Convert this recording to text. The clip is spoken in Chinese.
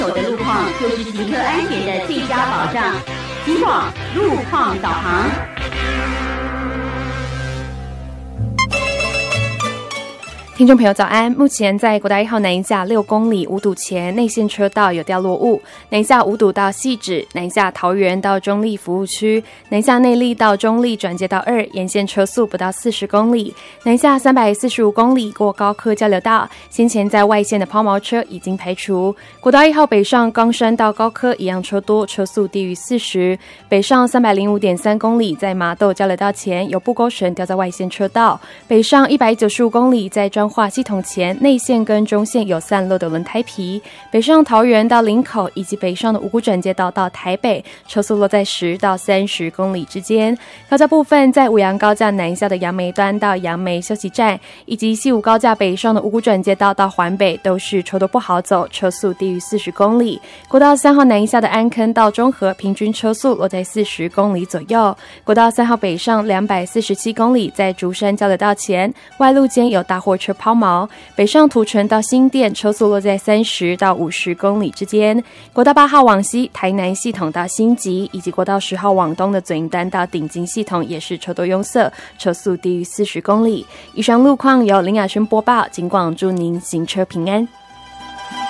有的路况就是行车安全的最佳保障。警广路况导航。 听众朋友早安，目前在国道1号南一下6公里五堵前内线车道有掉落物，南一下五堵到汐止，南一下桃园到中立服务区，南一下内壢到中立转接到2，沿线车速不到40公里，南一下345公里过高科交流道，先前在外线的抛锚车已经排除。国道1号北上冈山到高科一样车多，车速低于40，北上305.3公里在麻豆交流道前有布钩绳掉在外线车道，北上195公里在彰化系统前内线跟中线有散落的轮胎皮，北上桃园到林口以及北上的五股转接道到台北，车速落在10到30公里之间。高架部分在五杨高架南下的杨梅端到杨梅休息站，以及西武高架北上的五股转接道到环北都是车多不好走，车速低于40公里。国道3号南下的安坑到中和，平均车速落在40公里左右。国道3号北上247公里，在竹山交流道前外路间有大货车抛锚，北上土城到新店，车速落在30到50公里之间。国道8号往西台南系统到新集，以及国道10号往东的左营端到顶金系统也是车多拥塞，车速低于40公里。以上路况由林雅轩播报，警广祝您行车平安。